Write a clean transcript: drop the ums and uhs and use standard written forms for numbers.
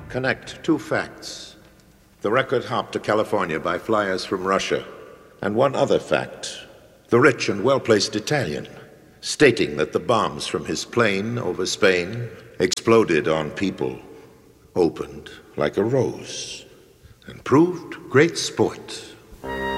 Connect two facts. The record hop to California by flyers from Russia. And one other fact. The rich and well-placed Italian, stating that the bombs from his plane over Spain exploded on people, opened like a rose, and proved great sport.